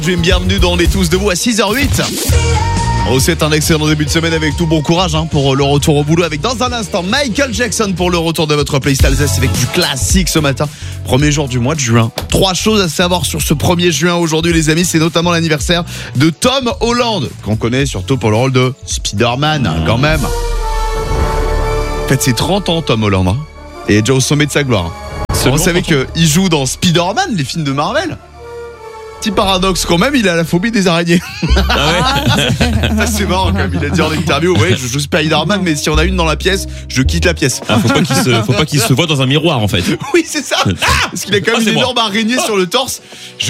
Bienvenue dans On est tous debout à 6h08. On souhaite un excellent début de semaine avec tout bon courage pour le retour au boulot avec dans un instant Michael Jackson pour le retour de votre playlist Alsace avec du classique ce matin. Premier jour du mois de juin. 3 choses à savoir sur ce 1er juin aujourd'hui les amis, c'est notamment l'anniversaire de Tom Holland, qu'on connaît surtout pour le rôle de Spider-Man quand même. En fait c'est 30 ans Tom Holland et il est déjà au sommet de sa gloire. Vous savez qu'il joue dans Spider-Man, les films de Marvel. Petit paradoxe quand même, il a la phobie des araignées. Ah ouais. Ça c'est marrant quand même, il a dit en interview, ouais je joue Spider-Man mais si on a une dans la pièce, je quitte la pièce. Faut pas qu'il se voit dans un miroir en fait. Oui c'est ça. Parce qu'il a quand même une énorme araignée sur le torse.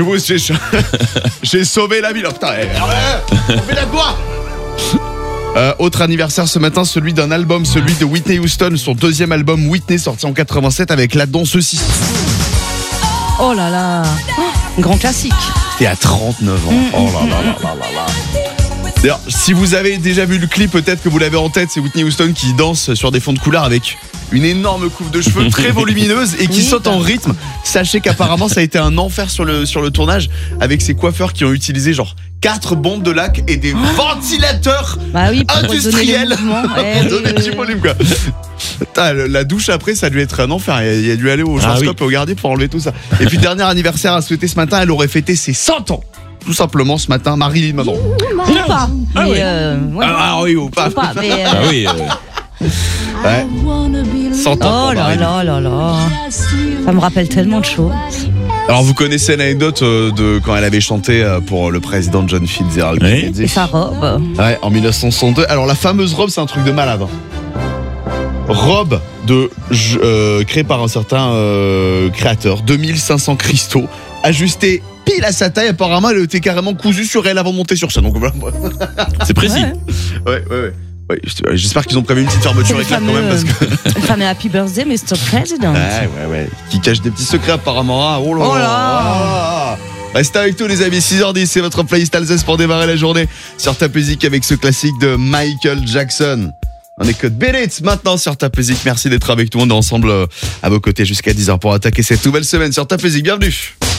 J'ai sauvé la ville. Oh, putain, on fait la gloire. Autre anniversaire ce matin, celui d'un album, celui de Whitney Houston, son deuxième album Whitney sorti en 87 avec La Danse 6. Oh là là, grand classique. Et à 39 ans. Oh là là là là là là. D'ailleurs, si vous avez déjà vu le clip, peut-être que vous l'avez en tête, c'est Whitney Houston qui danse sur des fonds de couleur avec une énorme coupe de cheveux très volumineuse et qui saute en rythme. Sachez qu'apparemment ça a été un enfer sur le tournage avec ses coiffeurs qui ont utilisé genre 4 bombes de lac et des ventilateurs industriels pour donner du volume quoi. Putain, la douche après ça a dû être un enfer. Il a dû aller au Schwarzkopf et au Gardier pour enlever tout ça. Et puis dernier anniversaire à souhaiter ce matin, elle aurait fêté ses 100 ans. Tout simplement ce matin, Marilyn Monroe. Ou pas. Ah oui. Oui, ou pas. Mais, Ah oui. Ouais. 100 ans. Oh là là là là. Ça me rappelle tellement de choses. Alors vous connaissez l'anecdote de quand elle avait chanté pour le président John Fitzgerald Kennedy. Et sa robe. Ouais, en 1962. Alors la fameuse robe, c'est un truc de malade. Robe créée par un certain créateur, 2500 cristaux, ajustée pile à sa taille. Apparemment, elle était carrément cousue sur elle avant de monter sur scène. Donc voilà. C'est précis. Ouais. J'espère qu'ils ont prévu une petite fermeture éclair quand même parce que. Le fameux Happy Birthday, Mr. President. Ouais. Qui cache des petits secrets apparemment. Oh là là. Restez avec nous les amis, 6h10, c'est votre playlist Alsace pour démarrer la journée sur Tap Music avec ce classique de Michael Jackson. On écoute Beat maintenant sur Tap Music. Merci d'être avec nous, on est ensemble à vos côtés jusqu'à 10h pour attaquer cette nouvelle semaine sur Tap Music. Bienvenue.